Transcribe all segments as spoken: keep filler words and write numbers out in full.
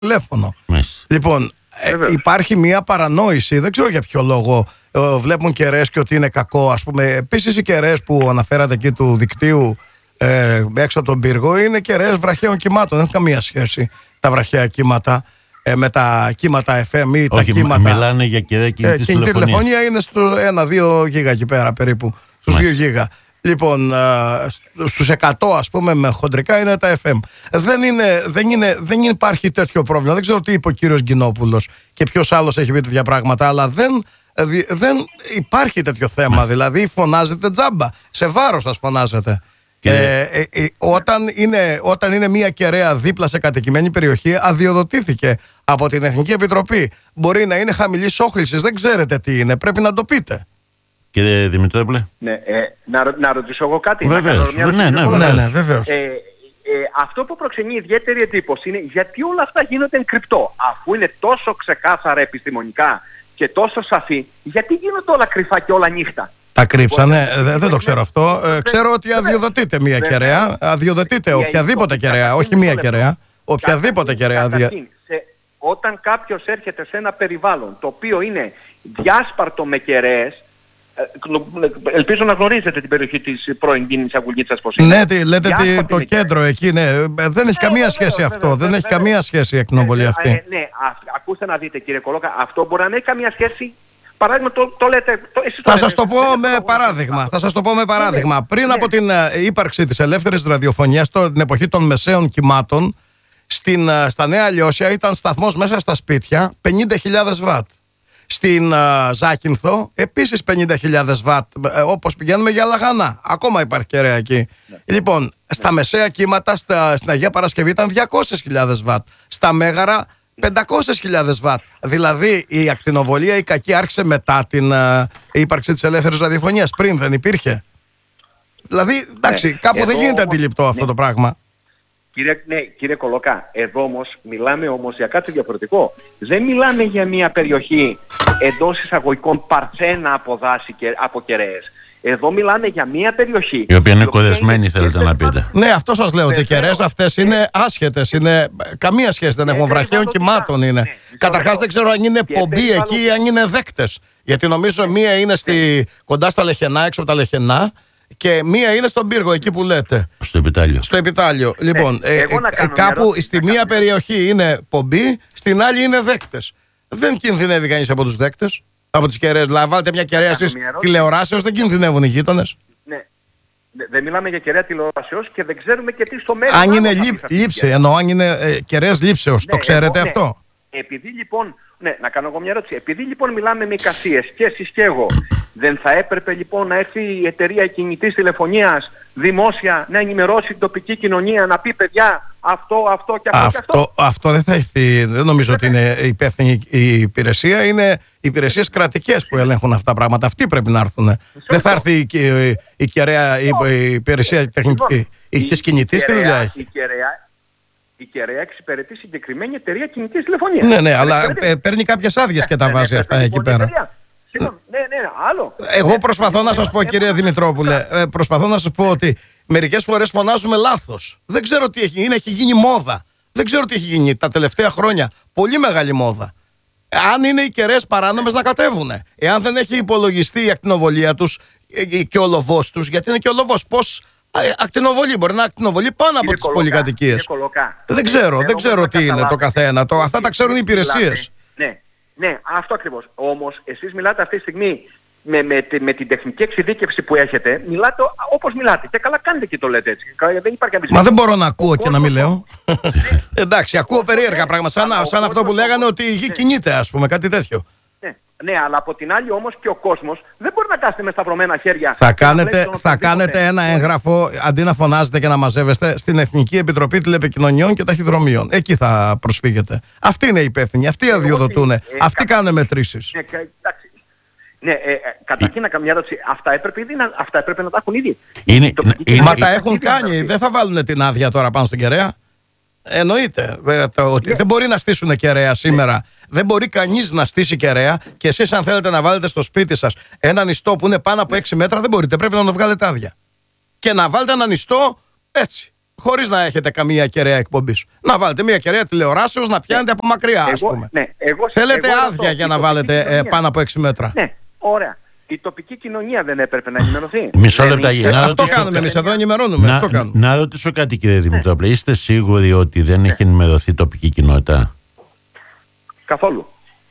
τηλέφωνο. Μες. Λοιπόν, ε, υπάρχει μια παρανόηση, δεν ξέρω για ποιο λόγο. Ε, βλέπουν κεραίες και ότι είναι κακό, ας πούμε. Επίσης, οι κεραίες που αναφέρατε εκεί του δικτύου ε, έξω από τον πύργο είναι κεραίες βραχαίων κυμάτων. Δεν έχουν καμία σχέση τα βραχαία κύματα ε, με τα κύματα εφ εμ ή Όχι, τα κύματα. μιλάνε για κεραία κινητής ε, κινητή τηλεφωνία. τηλεφωνία είναι στο ένα δύο γίγα εκεί πέρα περίπου. Στους δύο γίγα. Λοιπόν, στους εκατό ας πούμε με χοντρικά είναι τα εφ εμ. Δεν, είναι, δεν, είναι, δεν υπάρχει τέτοιο πρόβλημα. Δεν ξέρω τι είπε ο κύριος Γκινόπουλος και ποιος άλλος έχει πει τέτοια πράγματα, αλλά δεν, δεν υπάρχει τέτοιο θέμα. Δηλαδή φωνάζετε τζάμπα. Σε βάρος σας φωνάζετε. Και... Ε, ε, ε, όταν, είναι, όταν είναι μια κεραία δίπλα σε κατοικημένη περιοχή, αδειοδοτήθηκε από την Εθνική Επιτροπή. Μπορεί να είναι χαμηλής όχλησης, δεν ξέρετε τι είναι. Πρέπει να το πείτε. Κύριε Δημητρόπουλε. Ναι, ε, να, να ρωτήσω εγώ κάτι. Βεβαίως. Να ναι, ναι, ναι, ναι, βεβαίως. Ε, ε, αυτό που προξενεί ιδιαίτερη εντύπωση είναι γιατί όλα αυτά γίνονται εν κρυπτό. Αφού είναι τόσο ξεκάθαρα επιστημονικά και τόσο σαφή, γιατί γίνονται όλα κρυφά και όλα νύχτα. Τα κρύψανε, δεν, δεν το ξέρω αυτό. Ε, ξέρω ότι αδειοδοτείται μία κεραία. Αδειοδοτείται οποιαδήποτε κεραία, όχι μία κεραία. Οποιαδήποτε κεραία. Όταν κάποιος έρχεται σε ένα περιβάλλον το οποίο είναι διάσπαρτο με κεραίες, ελπίζω να γνωρίζετε την περιοχή της πρώην κίνησης Αγκουλίτσας πως είναι. Ναι, τι, λέτε τι, το κέντρο εκεί, ναι. Δεν έχει καμία σχέση αυτό. Δεν έχει καμία σχέση η ακτινοβολία αυτή. Ναι, ακούστε να δείτε κύριε Κολόκα, αυτό μπορεί να μην έχει καμία σχέση. Παράδειγμα, το, το λέτε. Το, εσείς θα το σας το λέτε, πω με παράδειγμα. Θα σας το πω με παράδειγμα. Ναι, Πριν ναι. από την uh, ύπαρξη της ελεύθερης ραδιοφωνίας, την εποχή των μεσαίων κυμάτων, στην, uh, στα Νέα Λιώσια ήταν σταθμός μέσα στα σπίτια πενήντα χιλιάδες βατ. Στην uh, Ζάκυνθο επίσης πενήντα χιλιάδες βατ, uh, όπως πηγαίνουμε για Λαγανά. Ακόμα υπάρχει κεραία εκεί. Ναι. Λοιπόν, ναι. στα μεσαία κύματα, στα, στην Αγία Παρασκευή ήταν διακόσιες χιλιάδες βατ. Στα Μέγαρα πεντακόσιες χιλιάδες βατ. Δηλαδή η ακτινοβολία η κακή άρχισε μετά την uh, ύπαρξη της ελεύθερης ραδιοφωνίας. Πριν δεν υπήρχε. Δηλαδή, εντάξει, ναι. κάπου εδώ δεν γίνεται όμως, αντιληπτό αυτό ναι. το πράγμα. Κύριε, ναι, κύριε Κολόκα, εδώ όμως μιλάμε όμως για κάτι διαφορετικό. Δεν μιλάμε για μια περιοχή εντός εισαγωγικών παρθένα από δάση και από κεραίες. Εδώ μιλάμε για μια περιοχή η οποία είναι κορεσμένη, θέλετε να πείτε. Ναι, αυτό σας λέω. Ότι οι κεραίες αυτές είναι άσχετες. Είναι... Καμία σχέση δεν έχουν. Βραχαίων κυμάτων είναι. Ναι, Καταρχάς δεν ξέρω αν είναι πομπή εκεί ή αν είναι δέκτες. Γιατί νομίζω μία είναι στη... κοντά στα Λεχενά, έξω από τα Λεχενά. Και μία είναι στον πύργο, εκεί που λέτε. Στο επιτάλιο. Στο επιτάλιο. Λοιπόν, ε, ε, ε, κάπου στη μία περιοχή είναι πομπή, στην άλλη είναι δέκτες. Δεν κινδυνεύει κανείς από τους δέκτες, από τις κεραίες. Δηλαδή, βάλτε μια κεραία στις τηλεοράσεως, δεν κινδυνεύουν οι γείτονες. Ναι. Δεν μιλάμε για κεραία τηλεοράσεως και δεν ξέρουμε και τι στο μέλλον. Αν είναι λήψη, εννοώ, αν είναι ε, κεραίες λήψεως, ναι, το ξέρετε εγώ, αυτό. Ναι. Επειδή λοιπόν. Ναι, να κάνω εγώ μια ερώτηση. Επειδή λοιπόν μιλάμε με εικασίες και εσείς και εγώ, δεν θα έπρεπε λοιπόν να έρθει η εταιρεία κινητής τηλεφωνίας δημόσια να ενημερώσει την τοπική κοινωνία, να πει παιδιά αυτό, αυτό και αυτό, αυτό και αυτό. Αυτό δεν θα έρθει, δεν νομίζω ότι είναι υπεύθυνη η υπηρεσία, είναι οι υπηρεσίες κρατικές που ελέγχουν αυτά τα πράγματα. Αυτοί πρέπει να έρθουν. Δεν θα έρθει η, η, η, κεραία, η, η υπηρεσία τεχνική, η, της κινητής, τι δουλειά έχει. Η κεραία εξυπηρετεί συγκεκριμένη εταιρεία κινητής τηλεφωνίας. Ναι, ναι, αλλά παίρνει κάποιες άδειες και τα βάζει αυτά εκεί πέρα. Ναι, ναι, άλλο. Εγώ προσπαθώ να σας πω, κύριε Δημητρόπουλε, προσπαθώ να σας πω ότι μερικές φορές φωνάζουμε λάθος. Δεν ξέρω τι έχει γίνει, έχει γίνει μόδα. Δεν ξέρω τι έχει γίνει τα τελευταία χρόνια. Πολύ μεγάλη μόδα. Αν είναι οι κεραίες παράνομες να κατέβουνε. Εάν δεν έχει υπολογιστεί η ακτινοβολία τους και ο λοβός τους, γιατί είναι και ο λοβός. Πώς ακτινοβολεί, μπορεί να ακτινοβολεί πάνω από τις πολυκατοικίες. Δεν ξέρω, δεν ξέρω τι είναι το καθένα. Το, αυτά τα ξέρουν οι υπηρεσίες. Ναι, ναι, αυτό ακριβώς. Όμως, εσείς μιλάτε αυτή τη στιγμή με, με, με την τεχνική εξειδίκευση που έχετε, μιλάτε όπως μιλάτε. Και καλά κάνετε και το λέτε έτσι. Δεν υπάρχει αμφισβήτηση. Μα δεν μπορώ να ακούω και να μην λέω. Εντάξει, ακούω περίεργα πράγματα. Σαν, σαν αυτό που λέγανε ότι η γη κινείται, ας πούμε, κάτι τέτοιο. Ναι, αλλά από την άλλη όμως και ο κόσμος δεν μπορεί να κάθεται με σταυρωμένα χέρια. Θα κάνετε, θα κάνετε ένα έγγραφο, αντί να φωνάζετε και να μαζεύεστε, στην Εθνική Επιτροπή Τηλεπικοινωνιών και Ταχυδρομείων. Εκεί θα προσφύγετε. Αυτοί είναι οι υπεύθυνοι, αυτοί αδειοδοτούν, ε, αυτοί κα... κάνουν μετρήσεις. Ναι, ναι ε, ε, καταρχήν να κάνω μια ερώτηση. Αυτά έπρεπε, ήδη, αυτά έπρεπε να τα έχουν ήδη. Είναι, είναι, Μα είναι, τα έχουν κάνει, δεν θα βάλουν την άδεια τώρα πάνω στην κεραία. Εννοείται ότι yeah. δεν μπορεί να στήσουν κεραία σήμερα. Yeah. Δεν μπορεί κανείς να στήσει κεραία. Και εσείς, αν θέλετε να βάλετε στο σπίτι σας έναν ιστό που είναι πάνω από έξι μέτρα, δεν μπορείτε. Πρέπει να το βγάλετε άδεια. Και να βάλετε έναν ιστό έτσι, χωρίς να έχετε καμία κεραία εκπομπής. Να βάλετε μια κεραία τηλεοράσεως να πιάνετε από μακριά, ας Εγώ, πούμε. ναι, εγώ, Θέλετε εγώ άδεια ρωτώ, για η να τοπική βάλετε ε, κοινωνία- πάνω από έξι μέτρα. Ναι, ωραία. Η τοπική κοινωνία δεν έπρεπε να ενημερωθεί. Μισό Δεν λεπτάκι, είχε- Ε, να αυτό ρωτήσω- κάνουμε εμείς εδώ, ενημερώνουμε. Να, αυτό κάνουμε. να ρωτήσω κάτι, κύριε Δημητρόπουλε. Είστε σίγουροι ότι δεν έχει ενημερωθεί η τοπική κοινότητα? Καθόλου.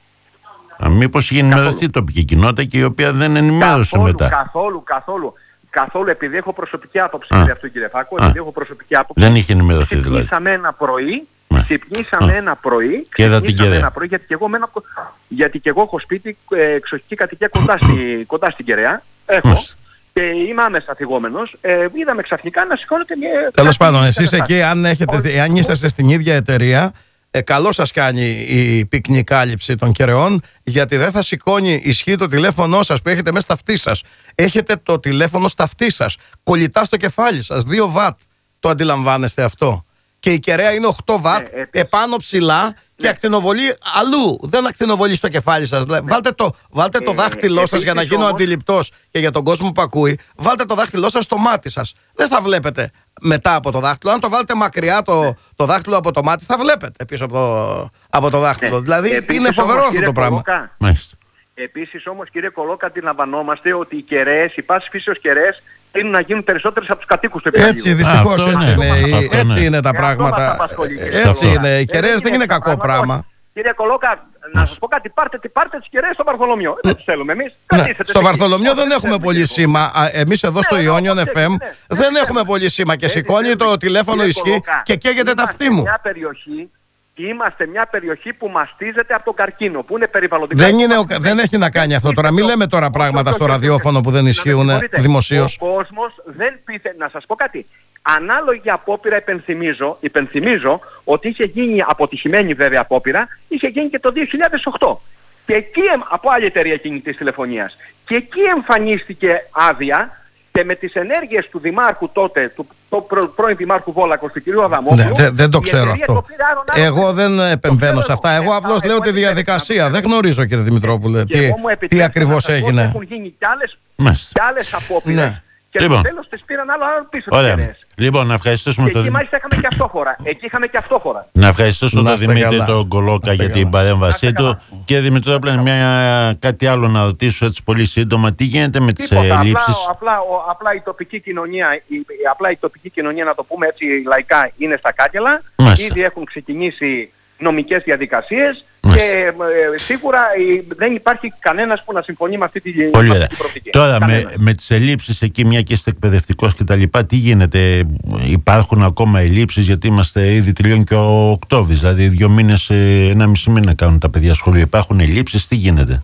Μήπως είχε ενημερωθεί η τοπική κοινότητα και η οποία δεν ενημέρωσε καθόλου, μετά? Καθόλου, καθόλου. Καθόλου, επειδή έχω προσωπική άποψη Α. για αυτό, κύριε Φάκο, Α. επειδή έχω προσωπική άποψη. Δεν είχε ενημερωθεί δηλαδή. Ξυπνήσαμε ένα πρωί, Ναι. ξυπνήσαμε Α. ένα πρωί, Και είδα την ξυπνήσαμε Κεραία. ένα πρωί, γιατί και εγώ, μένω, γιατί και εγώ έχω σπίτι, ε, εξοχική κατοικία κοντά, στη, κοντά στην Κεραία. Έχω. Μάλιστα. Και είμαι άμεσα θυγόμενος. Ε, είδαμε ξαφνικά να σηκώνεται μια... Τέλος κάτι πάντων, εσείς καταστάσεις. εκεί, αν, έχετε, αν είσαστε στην ίδια εταιρεία, ε, καλό σας κάνει η πυκνή κάλυψη των κεραιών, γιατί δεν θα σηκώνει ισχύ το τηλέφωνό σας που έχετε μέσα στα αυτή σας. Έχετε το τηλέφωνο στα αυτή σας. Κολλητά στο κεφάλι σας. δύο βατ. Το αντιλαμβάνεστε αυτό? Και η κεραία είναι οκτώ βατ, Ναι, επίσης. επάνω ψηλά και ακτινοβολεί αλλού. Δεν ακτινοβολεί στο κεφάλι σας. Βάλτε το, βάλτε το Ε, δάχτυλό σας για να επίσης γίνω όμως- αντιληπτός και για τον κόσμο που ακούει. Βάλτε το δάχτυλό σας στο μάτι σας. Δεν θα βλέπετε μετά από το δάχτυλο. Αν το βάλετε μακριά το, το δάχτυλο από το μάτι, θα βλέπετε πίσω από το, από το δάχτυλο. Ναι. Δηλαδή Επίσης είναι φοβερό όμως, αυτό κύριε το πράγμα. Κολόκα, Μάλιστα. Επίσης όμως, κύριε Κολόκα, αντιλαμβανόμαστε ότι οι κεραίες, οι πάσης φύσεως κεραίες, θέλουν να γίνουν περισσότερες από τους κατοίκους του Έτσι, επιτελείου. δυστυχώς Αυτό έτσι, ναι. είναι, Αυτό έτσι ναι. είναι τα Ε, αυτό μας πράγματα. απασχολεί, κύριε Έτσι Κολόκα. είναι. Οι Ε, κεραίες δεν είναι κακό τα πράγματα. πράγμα. Κύριε Κολόκα, να σας πω κάτι, πάρτε, πάρτε τις κεραίες στο Βαρθολομιό. Δεν τις θέλουμε εμείς. Ναι. Καθίστε Στο εκεί. Βαρθολομιό δεν τις έχουμε θέλουμε, πολύ κύριε σήμα. Α, Εμείς εδώ στο Ναι, Ιόνιον όπως εφ εμ έχετε, ναι. δεν Δεν έχουμε θέλουμε. πολύ σήμα και Έτσι σηκώνει θέλουμε. το τηλέφωνο Κύριε ισχύ Κολόκα, και καίγεται τα αυτή είμαστε μου. Μια περιοχή, είμαστε μια περιοχή που μαστίζεται από τον καρκίνο, που είναι περιβαλλοντικά. Δεν, είναι, ο- δεν έχει να κάνει αυτό τώρα. Μην λέμε τώρα πράγματα στο ραδιόφωνο που δεν ισχύουν δημοσίως. Ο κόσμος δεν πείθε. Να σας πω κάτι. Ανάλογη απόπειρα υπενθυμίζω, υπενθυμίζω ότι είχε γίνει αποτυχημένη βέβαια απόπειρα, είχε γίνει και το δύο χιλιάδες οκτώ. Και εκεί, εμ- από άλλη εταιρεία κινητής τηλεφωνίας. Και εκεί εμφανίστηκε άδεια και με τις ενέργειες του Δημάρχου τότε, του το προ, πρώην Δημάρχου Βόλακος, του κ. Αδαμόπουλου. Ναι, δεν, δεν το η ξέρω εταιρεία αυτό. το πήρε άρον άρον. Εγώ δεν επεμβαίνω ξέρω σε αυτά. εγώ. Εγώ Ε, απλώς α, λέω εγώ τη δεν διαδικασία. ξέρω. Δεν γνωρίζω, κύριε Δημητρόπουλε, Και τι, εγώ μου τι επιτρέψτε ακριβώς να σας πω ότι έγινε. Έχουν γίνει κι άλλες, Μάλιστα. κι άλλες απόπειρες. Ναι. Και Λοιπόν. στο τέλος τις πήραν άλλο άλλο πίσω τις Ωραία. κεραίες. Λοιπόν, να ευχαριστήσουμε Και τον εκεί Δημήτρη. μάλιστα είχαμε και αυτόχωρα. Εκεί είχαμε και αυτόχωρα. Να ευχαριστήσω Να τον είστε Δημήτρη καλά. τον Κολόκα Να είστε για την καλά. παρέμβασή Να είστε του. Και Δημητρόπουλε, μια, κάτι άλλο να ρωτήσω έτσι πολύ σύντομα. Τι γίνεται με τις Τίποτα. Απλά, ελλείψεις? απλά, ο- απλά η τοπική κοινωνία, η, η- απλά η τοπική κοινωνία, να το πούμε έτσι λαϊκά, είναι στα κάγκελα. Μάλιστα. Ήδη έχουν ξεκινήσει νομικές διαδικασίες Μάλιστα. και ε, σίγουρα ε, δεν υπάρχει κανένας που να συμφωνεί με αυτή τη Πολύ με ωραία. αυτή την προοπτική. Τώρα με, Κανένας. με τις ελλείψεις εκεί, μια και είστε εκπαιδευτικός και τα λοιπά, τι γίνεται? Υπάρχουν ακόμα ελλείψεις? Γιατί είμαστε ήδη τελειώνει και ο Οκτώβρης, δηλαδή δύο μήνες, ε, ένα μισή μήνα κάνουν τα παιδιά σχολείο. Υπάρχουν ελλείψεις? Τι γίνεται?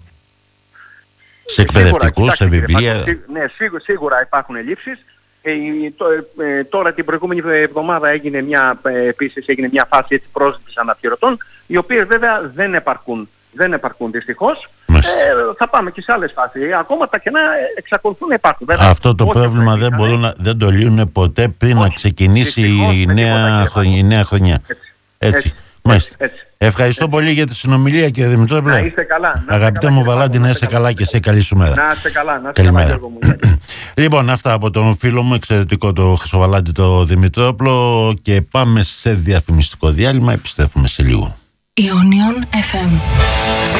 Σε εκπαιδευτικούς, Σίγουρα, σε κοιτάξτε, κύριε βιβλία? Φάκο, σί- ναι, σίγουρα, σίγουρα υπάρχουν ελλείψεις. Ε, η- το- ε, τώρα την προηγούμενη εβδομάδα έγινε μια, ε, επίσης έγινε μια φάση έτσι πρόσληψης αναπληρωτών, οι οποίες βέβαια δεν επαρκούν. Δεν επαρκούν δυστυχώς. Μάλιστα. Ε, θα πάμε και σε άλλες φάσεις. Ε, Ακόμα τα κενά ε, εξακολουθούν να υπάρχουν. Βέβαια, Αυτό το όσο πρόβλημα δεν προηγηθήκαμε, μπορούν να, δεν το λύνουν ποτέ πριν να Όχι. ξεκινήσει Δυστυχώς, η με τίποτα, νέα, κύριε χρονιά, η νέα χρονιά. Έτσι. Έτσι. Έτσι. Μάλιστα. Έτσι. Ευχαριστώ πολύ για τη συνομιλία, κύριε Δημητρόπουλε. Να είστε καλά. Να είστε Αγαπητέ καλά, μου κύριε Βαλάντη, Παύλο, να είσαι καλά και σε καλή σου μέρα. Να είστε καλά. Να είστε Καλημέρα. καλά, Γιώργο μου. Λοιπόν, αυτά από τον φίλο μου, εξαιρετικό το Χρυσοβαλάντη το Δημητρόπουλο, και πάμε σε διαφημιστικό διάλειμμα, επιστρέφουμε σε λίγο. Ionion εφ εμ.